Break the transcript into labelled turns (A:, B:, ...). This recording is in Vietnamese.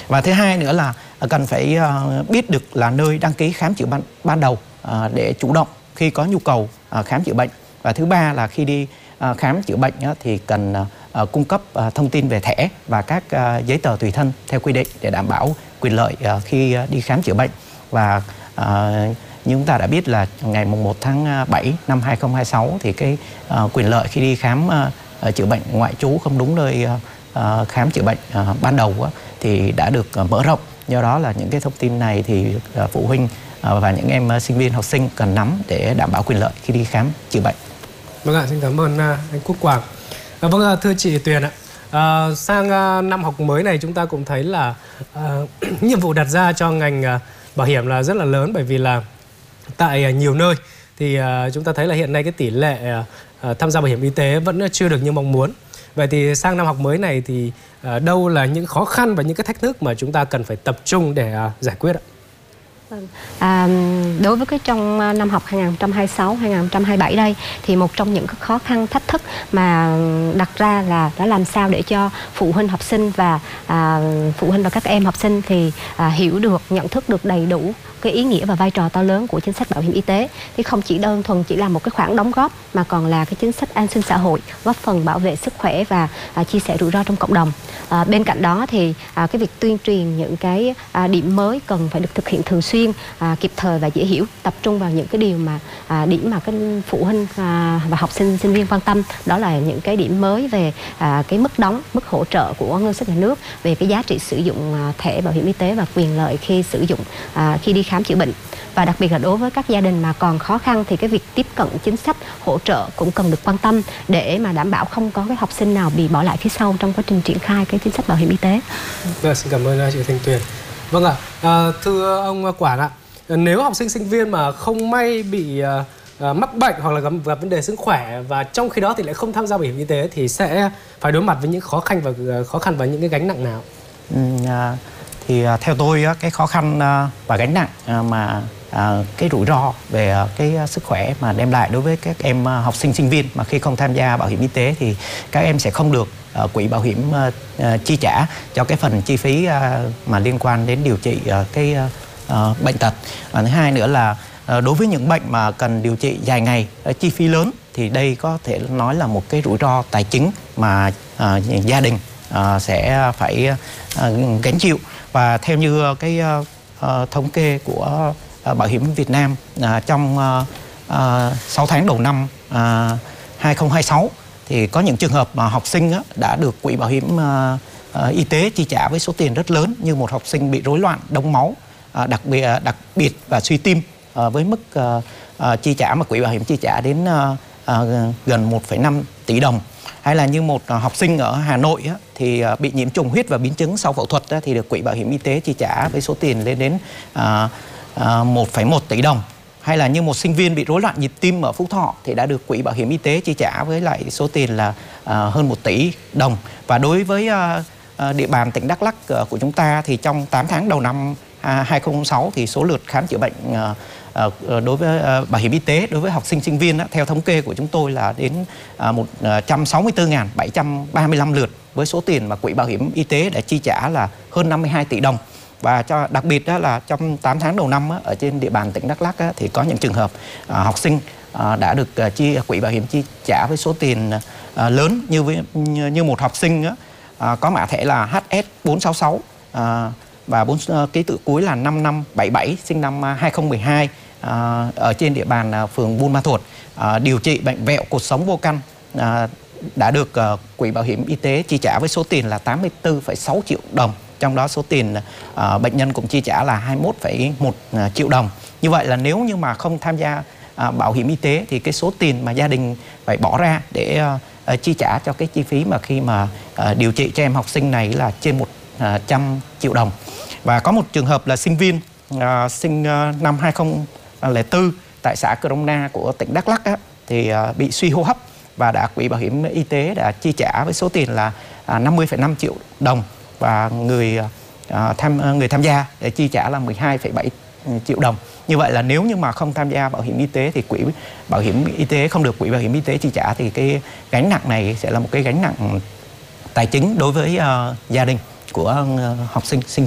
A: Và thứ hai nữa là cần phải biết được là nơi đăng ký khám chữa bệnh ban đầu để chủ động khi có nhu cầu khám chữa bệnh. Và thứ ba là khi đi khám chữa bệnh thì cần cung cấp thông tin về thẻ và các giấy tờ tùy thân theo quy định để đảm bảo quyền lợi khi đi khám chữa bệnh. Và như chúng ta đã biết là ngày 1 tháng 7 năm 2026 thì cái quyền lợi khi đi khám chữa bệnh ngoại trú không đúng nơi khám chữa bệnh ban đầu thì đã được mở rộng. Do đó là những cái thông tin này thì phụ huynh và những em sinh viên học sinh cần nắm để đảm bảo quyền lợi khi đi khám chữa bệnh.
B: Vâng ạ, xin cảm ơn anh Quốc Quảng. Vâng, thưa chị Tuyền ạ, sang năm học mới này chúng ta cũng thấy là nhiệm vụ đặt ra cho ngành bảo hiểm là rất là lớn, bởi vì là tại nhiều nơi thì chúng ta thấy là hiện nay cái tỷ lệ tham gia bảo hiểm y tế vẫn chưa được như mong muốn. Vậy thì sang năm học mới này thì đâu là những khó khăn và những cái thách thức mà chúng ta cần phải tập trung để giải quyết ạ?
C: Đối với cái trong năm học 2026-2027 đây thì một trong những khó khăn thách thức mà đặt ra là đã làm sao để cho phụ huynh học sinh và các em học sinh thì hiểu được, nhận thức được đầy đủ cái ý nghĩa và vai trò to lớn của chính sách bảo hiểm y tế. Thì không chỉ đơn thuần chỉ là một cái khoản đóng góp mà còn là cái chính sách an sinh xã hội, góp phần bảo vệ sức khỏe và chia sẻ rủi ro trong cộng đồng. Bên cạnh đó thì cái việc tuyên truyền những cái điểm mới cần phải được thực hiện thường xuyên, kịp thời và dễ hiểu, tập trung vào những cái điều mà điểm mà các phụ huynh và học sinh, sinh viên quan tâm. Đó là những cái điểm mới về cái mức đóng, mức hỗ trợ của ngân sách nhà nước, về cái giá trị sử dụng thẻ bảo hiểm y tế và quyền lợi khi sử dụng khi đi khám chữa bệnh. Và đặc biệt là đối với các gia đình mà còn khó khăn thì cái việc tiếp cận chính sách hỗ trợ cũng cần được quan tâm để mà đảm bảo không có cái học sinh nào bị bỏ lại phía sau trong quá trình triển khai cái chính sách bảo hiểm y tế.
B: Vâng, xin cảm ơn chị Thanh Tuyền. Vâng ạ, thưa ông Quảng ạ, nếu học sinh sinh viên mà không may bị mắc bệnh hoặc là gặp vấn đề sức khỏe và trong khi đó thì lại không tham gia bảo hiểm y tế thì sẽ phải đối mặt với những khó khăn và những cái gánh nặng nào?
A: Thì theo tôi cái khó khăn và gánh nặng mà cái rủi ro về cái sức khỏe mà đem lại đối với các em học sinh sinh viên mà khi không tham gia bảo hiểm y tế thì các em sẽ không được quỹ bảo hiểm chi trả cho cái phần chi phí mà liên quan đến điều trị cái bệnh tật. Và thứ hai nữa là đối với những bệnh mà cần điều trị dài ngày, chi phí lớn thì đây có thể nói là một cái rủi ro tài chính mà gia đình sẽ phải gánh chịu. Và theo như cái thống kê của Bảo hiểm Việt Nam trong 6 tháng đầu năm 2026 thì có những trường hợp mà học sinh đã được quỹ bảo hiểm y tế chi trả với số tiền rất lớn, như một học sinh bị rối loạn đông máu đặc biệt và suy tim với mức chi trả mà quỹ bảo hiểm chi trả đến gần 1,5 tỷ đồng. Hay là như một học sinh ở Hà Nội thì bị nhiễm trùng huyết và biến chứng sau phẫu thuật thì được quỹ bảo hiểm y tế chi trả với số tiền lên đến 1,1 tỷ đồng. Hay là như một sinh viên bị rối loạn nhịp tim ở Phú Thọ thì đã được quỹ bảo hiểm y tế chi trả với lại số tiền là hơn 1 tỷ đồng. Và đối với địa bàn tỉnh Đắk Lắk của chúng ta thì trong 8 tháng đầu năm 2006 thì số lượt khám chữa bệnh đối với bảo hiểm y tế đối với học sinh sinh viên theo thống kê của chúng tôi là đến 164.735 lượt với số tiền mà quỹ bảo hiểm y tế đã chi trả là hơn 52 tỷ đồng. Và đặc biệt là trong 8 tháng đầu năm ở trên địa bàn tỉnh Đắk Lắk thì có những trường hợp học sinh đã được quỹ bảo hiểm chi trả với số tiền lớn, như một học sinh có mã thẻ là HS466 và 4 ký tự cuối là 5577, sinh năm 2012 ở trên địa bàn phường Buôn Ma Thuột, điều trị bệnh vẹo cột sống vô căn, đã được quỹ bảo hiểm y tế chi trả với số tiền là 84,6 triệu đồng. Trong đó số tiền bệnh nhân cũng chi trả là 21,1 triệu đồng. Như vậy là nếu như mà không tham gia bảo hiểm y tế thì cái số tiền mà gia đình phải bỏ ra để chi trả cho cái chi phí mà khi mà điều trị cho em học sinh này là trên 100 triệu đồng. Và có một trường hợp là sinh viên sinh năm 2004 tại xã Crona của tỉnh Đắk Lắk thì bị suy hô hấp và đã quỹ bảo hiểm y tế đã chi trả với số tiền là 50,5 triệu đồng và người tham gia để chi trả là 12,7 triệu đồng. Như vậy là nếu như mà không tham gia bảo hiểm y tế thì quỹ bảo hiểm y tế không được quỹ bảo hiểm y tế chi trả thì cái gánh nặng này sẽ là một cái gánh nặng tài chính đối với gia đình của học sinh sinh